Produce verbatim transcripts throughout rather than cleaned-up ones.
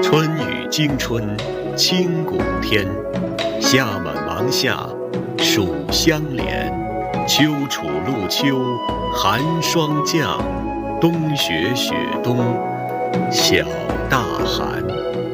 春雨惊春清谷天，夏满芒夏暑相连，秋处露秋寒霜降，冬雪雪冬小大寒。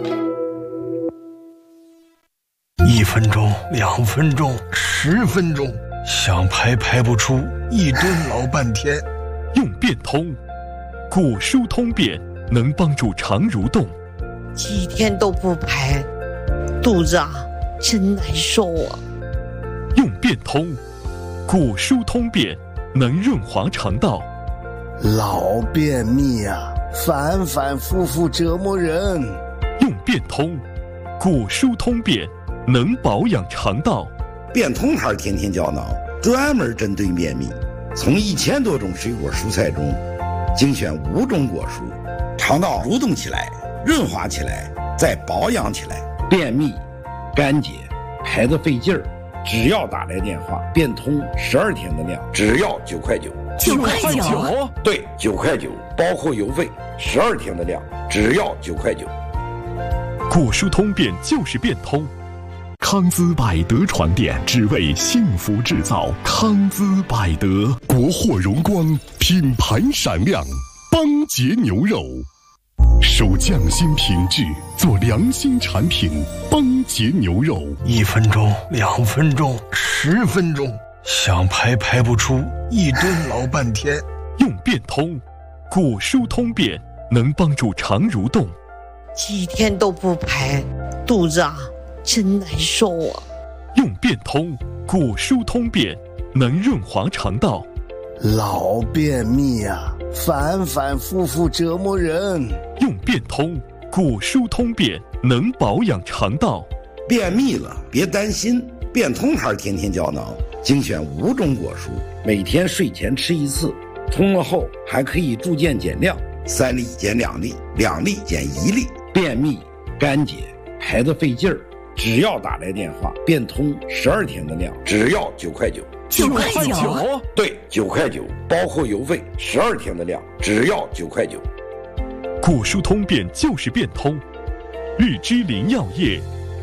一分钟，两分钟，十分钟，想排排不出，一蹲老半天。 用变通，古书通便能帮助肠蠕动。 几天都不排，肚子啊真难受啊。 用变通，古书通便能润滑肠道。 老便秘啊，反反复复折磨人。 用变通，古书通便能保养肠道。 变通牌天天胶囊专门针对便秘，从一千多种水果蔬菜中精选五种果蔬，肠道蠕动起来，润滑起来，再保养起来。便秘、干结、排得费劲儿，只要打来电话，变通十二天的量，只要九块九。 九块九？ 对，九块九，包括邮费，十二天的量，只要九块九。 古书通便就是变通。 康姿百德床垫，只为幸福制造。康姿百德，国货荣光，品牌闪亮。邦杰牛肉，守匠心品质，做良心产品。邦杰牛肉， 一分钟，两分钟，十分钟，想排排不出，一蹲老半天。 用变通，古书通便能帮助肠蠕动。 几天都不排，肚子啊真难受啊。 用变通，古书通便能润滑肠道。 老便秘啊，反反复复折磨人。 用变通，古书通便能保养肠道。 便秘了别担心，变通牌天天胶囊精选五种果蔬，每天睡前吃一次，通了后还可以逐渐减量，三粒减两粒，两粒减一粒。便秘、干结、排得费劲儿，只要打来电话，变通十二天的量，只要九块九。 九块九？ 对，九块九，包括邮费，十二天的量，只要九块九。 古书通便就是变通。日之林药业。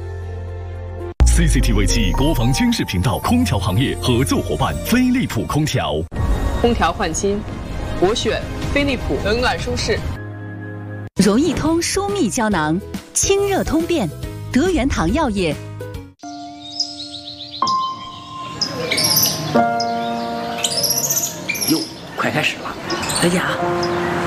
C C T V 七国防军事频道空调行业合作伙伴飞利浦空调。 空调换新，我选飞利浦，冷暖舒适。 容易通舒密胶囊，清热通便，德元堂药业。 哟，快开始了！大家，